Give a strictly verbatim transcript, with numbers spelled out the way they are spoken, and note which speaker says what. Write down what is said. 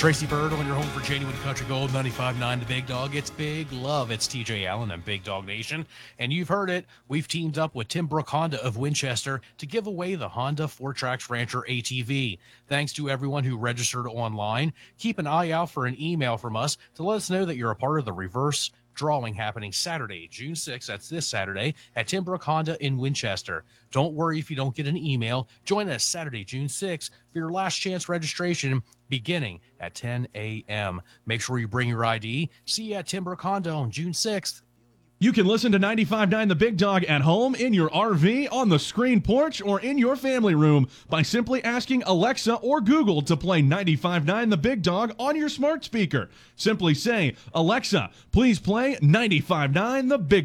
Speaker 1: Tracy Bird on your home for genuine country gold, ninety-five point nine The Big Dog. It's Big Love. It's T J Allen and Big Dog Nation. And you've heard it. We've teamed up with Tim Brook Honda of Winchester to give away the Honda four Tracks Rancher A T V. Thanks to everyone who registered online. Keep an eye out for an email from us to let us know that you're a part of the reverse drawing happening Saturday, June sixth. That's this Saturday at Tim Brook Honda in Winchester. Don't worry if you don't get an email. Join us Saturday, June sixth for your last chance registration beginning at ten a.m. Make sure you bring your I D. See you at Tim Brook Honda on June sixth.
Speaker 2: You can listen to ninety-five point nine The Big Dog at home, in your R V, on the screen porch, or in your family room by simply asking Alexa or Google to play ninety-five point nine The Big Dog on your smart speaker. Simply say, Alexa, please play ninety-five point nine The Big